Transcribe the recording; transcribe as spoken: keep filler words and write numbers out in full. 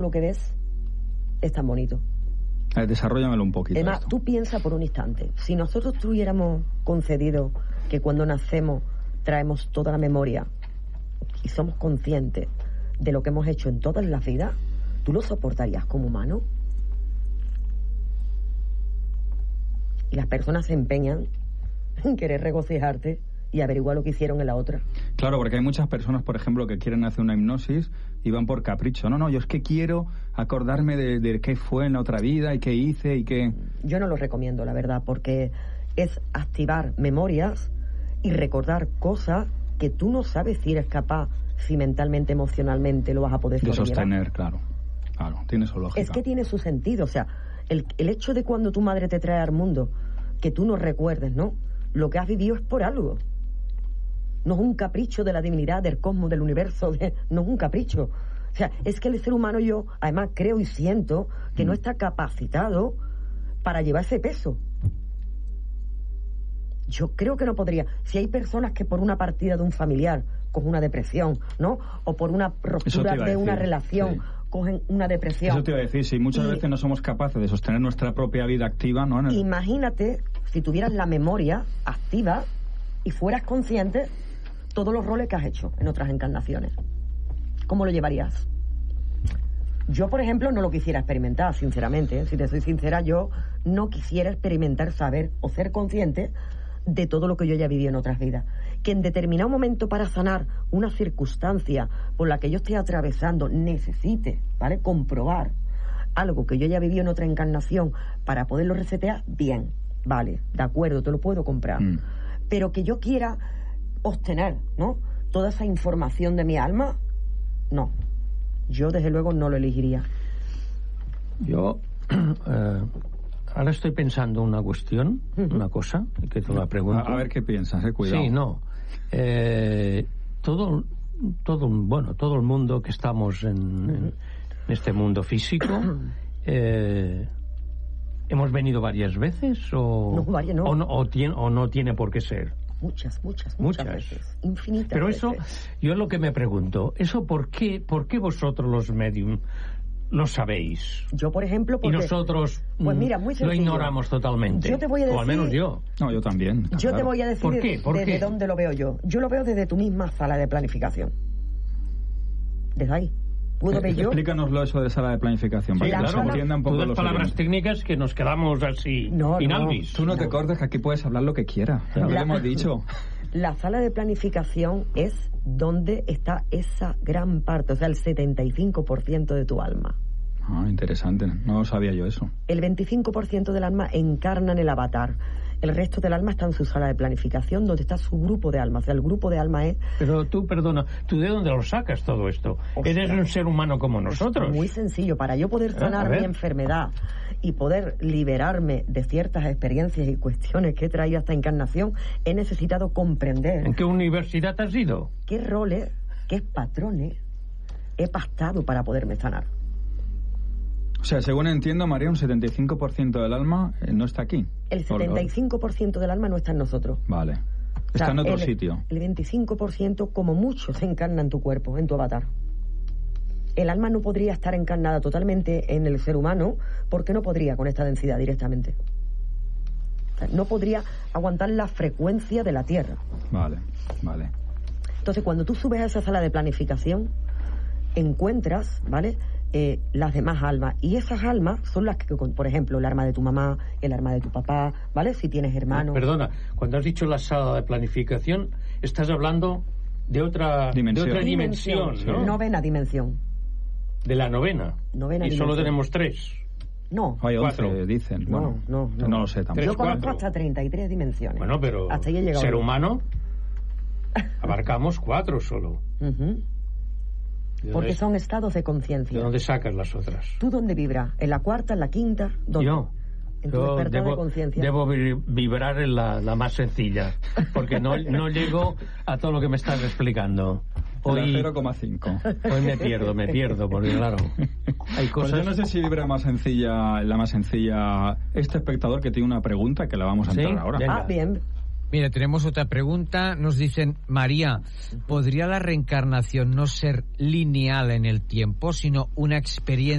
lo que ves es tan bonito. Eh, desarróllamelo un poquito. Además, esto. tú piensas por un instante, si nosotros tuviéramos concedido que cuando nacemos traemos toda la memoria y somos conscientes de lo que hemos hecho en todas las vidas, ¿tú lo soportarías como humano? Y las personas se empeñan en querer regocijarte y averiguar lo que hicieron en la otra. Claro, porque hay muchas personas, por ejemplo, que quieren hacer una hipnosis y van por capricho. No, no, yo es que quiero acordarme de, de qué fue en la otra vida y qué hice y qué... Yo no lo recomiendo, la verdad, porque es activar memorias y recordar cosas que tú no sabes si eres capaz, si mentalmente, emocionalmente lo vas a poder de sobrellevar. sostener, claro. Claro, tiene su lógica. Es que tiene su sentido, o sea, el, el hecho de cuando tu madre te trae al mundo, que tú no recuerdes, ¿no? Lo que has vivido es por algo. No es un capricho de la divinidad, del cosmos, del universo, de, no es un capricho. O sea, es que el ser humano, yo además creo y siento que mm. no está capacitado para llevar ese peso. Yo creo que no podría. Si hay personas que por una partida de un familiar cogen una depresión, ¿no? O por una ruptura de una relación... Sí. cogen una depresión. Eso te iba a decir, si muchas y, veces no somos capaces de sostener nuestra propia vida activa, ¿no? El... Imagínate si tuvieras la memoria activa y fueras consciente todos los roles que has hecho en otras encarnaciones. ¿Cómo lo llevarías? Yo, por ejemplo, no lo quisiera experimentar, sinceramente, ¿eh? Si te soy sincera, yo no quisiera experimentar, saber o ser consciente de todo lo que yo ya viví en otras vidas. Que en determinado momento, para sanar una circunstancia por la que yo estoy atravesando, necesite, ¿vale?, comprobar algo que yo ya viví en otra encarnación para poderlo resetear, bien, vale, de acuerdo, te lo puedo comprar. Mm. Pero que yo quiera obtener, ¿no?, toda esa información de mi alma, no. Yo, desde luego, no lo elegiría. Yo... Uh... Ahora estoy pensando una cuestión, uh-huh. una cosa, que te la pregunto. A, a ver qué piensas, eh, cuidado. Sí, no. Eh, todo, todo, bueno, todo el mundo que estamos en, uh-huh. en este mundo físico, eh, ¿hemos venido varias veces o no, varias no. O, no, o, tiene, o no tiene por qué ser? Muchas, muchas, muchas, muchas veces. Infinitas Pero veces. eso, yo es lo que me pregunto, ¿eso por qué, por qué vosotros los medium lo sabéis? Yo, por ejemplo, porque... Y nosotros pues mira, muy lo ignoramos totalmente. Yo te voy a decir... O al menos yo. No, yo también. Yo claro. te voy a decir ¿Por qué? ¿Por desde qué? dónde lo veo yo. Yo lo veo desde tu misma sala de planificación. Desde ahí. ¿Puedo eh, ver yo? Explícanos eso de sala de planificación, para sí, que claro, se entienda un poco todas los palabras oyentes. técnicas que nos quedamos así, no, inalvis. No, tú no, no te cortes, que aquí puedes hablar lo que quieras. Ya lo hemos dicho. La sala de planificación es donde está esa gran parte, o sea, el setenta y cinco por ciento de tu alma. Ah, interesante, no sabía yo eso. El veinticinco por ciento del alma encarna en el avatar. El resto del alma está en su sala de planificación, donde está su grupo de alma. O sea, el grupo de alma es... Pero tú, perdona, ¿tú de dónde lo sacas todo esto? Hostia. Eres un ser humano como nosotros. Muy sencillo. Para yo poder sanar mi enfermedad y poder liberarme de ciertas experiencias y cuestiones que he traído a esta encarnación, he necesitado comprender... ¿En qué universidad has ido? ¿Qué roles, qué patrones he pactado para poderme sanar? O sea, según entiendo, María, un setenta y cinco por ciento del alma eh, no está aquí. El setenta y cinco por ciento del alma no está en nosotros. Vale. Está o sea, en otro el, sitio. El veinticinco por ciento, como mucho, se encarna en tu cuerpo, en tu avatar. El alma no podría estar encarnada totalmente en el ser humano, porque no podría con esta densidad directamente. O sea, no podría aguantar la frecuencia de la Tierra. Vale, vale. Entonces, cuando tú subes a esa sala de planificación, encuentras, ¿vale?, Eh, las demás almas, y esas almas son las que, por ejemplo, el alma de tu mamá, el alma de tu papá, ¿vale? Si tienes hermanos. Perdona, cuando has dicho la sala de planificación, estás hablando de otra dimensión, de otra dimensión, dimensión, ¿no? Novena dimensión. De la novena. Novena y dimensión. solo tenemos tres. No. Hay once, dicen. No, bueno, no, no. No lo sé tampoco. Yo conozco hasta treinta y tres dimensiones. Bueno, pero hasta ahí he llegado. Ser humano, abarcamos cuatro solo. Uh-huh. Porque son estados de conciencia. ¿De dónde sacas las otras? ¿Tú dónde vibras? ¿En la cuarta, en la quinta? ¿Dónde? Yo. En tu Yo despertar debo, de conciencia. Debo vibrar en la, la más sencilla, porque no, no llego a todo lo que me estás explicando. Hoy cero coma cinco. Hoy me pierdo, me pierdo, porque claro, hay cosas... Pues yo no sé si vibra más sencilla, la más sencilla, este espectador que tiene una pregunta que la vamos a entrar ¿Sí? ahora. Venga. Ah, bien. Mira, tenemos otra pregunta. Nos dicen, María, ¿podría la reencarnación no ser lineal en el tiempo, sino una experiencia